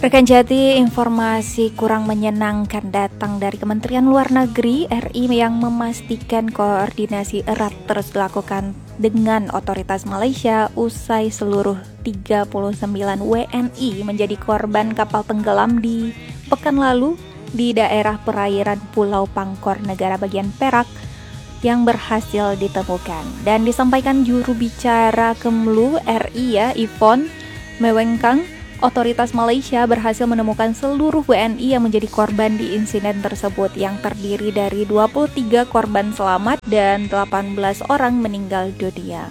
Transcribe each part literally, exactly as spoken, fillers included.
Rekan Jati, informasi kurang menyenangkan datang dari Kementerian Luar Negeri R I yang memastikan koordinasi erat terus dilakukan dengan otoritas Malaysia usai seluruh tiga puluh sembilan W N I menjadi korban kapal tenggelam di pekan lalu di daerah perairan Pulau Pangkor, negara bagian Perak yang berhasil ditemukan. Dan disampaikan juru bicara Kemlu R I ya, Yvonne Mewengkang, otoritas Malaysia berhasil menemukan seluruh W N I yang menjadi korban di insiden tersebut yang terdiri dari dua puluh tiga korban selamat dan delapan belas orang meninggal dunia.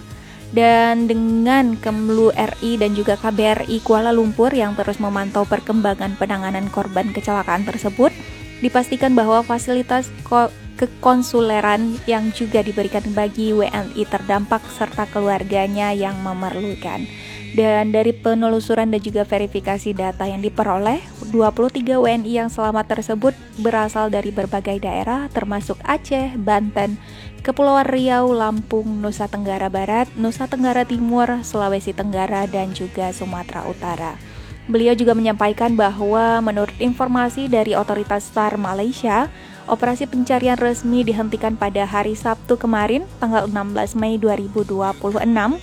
Dan dengan Kemlu R I dan juga K B R I Kuala Lumpur yang terus memantau perkembangan penanganan korban kecelakaan tersebut, dipastikan bahwa fasilitas ko- kekonsuleran yang juga diberikan bagi W N I terdampak serta keluarganya yang memerlukan. Dan dari penelusuran dan juga verifikasi data yang diperoleh, dua puluh tiga W N I yang selamat tersebut berasal dari berbagai daerah termasuk Aceh, Banten, Kepulauan Riau, Lampung, Nusa Tenggara Barat, Nusa Tenggara Timur, Sulawesi Tenggara, dan juga Sumatera Utara. Beliau juga menyampaikan bahwa menurut informasi dari otoritas SAR Malaysia, operasi pencarian resmi dihentikan pada hari Sabtu kemarin, tanggal enam belas Mei dua ribu dua puluh enam,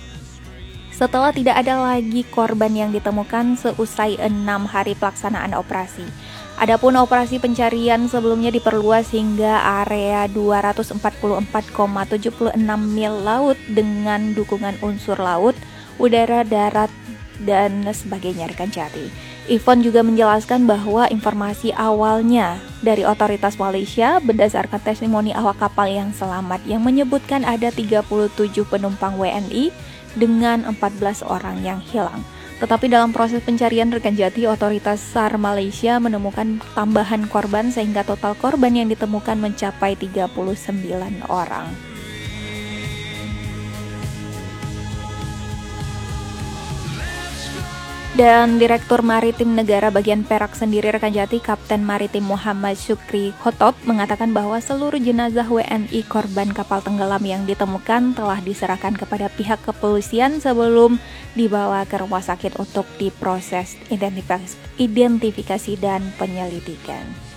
setelah tidak ada lagi korban yang ditemukan seusai enam hari pelaksanaan operasi. Adapun operasi pencarian sebelumnya diperluas hingga area dua ratus empat puluh empat koma tujuh enam mil laut dengan dukungan unsur laut, udara, darat, dan sebagainya, rekan Jati. Yvonne juga menjelaskan bahwa informasi awalnya dari otoritas Malaysia berdasarkan testimoni awak kapal yang selamat yang menyebutkan ada tiga puluh tujuh penumpang W N I dengan empat belas orang yang hilang. Tetapi dalam proses pencarian, rekan Jati, otoritas SAR Malaysia menemukan tambahan korban sehingga total korban yang ditemukan mencapai tiga puluh sembilan orang. Dan Direktur Maritim Negara bagian Perak sendiri, rekan Jati, Kapten Maritim Muhammad Syukri Khotob, mengatakan bahwa seluruh jenazah W N I korban kapal tenggelam yang ditemukan telah diserahkan kepada pihak kepolisian sebelum dibawa ke rumah sakit untuk diproses identifikasi, identifikasi dan penyelidikan.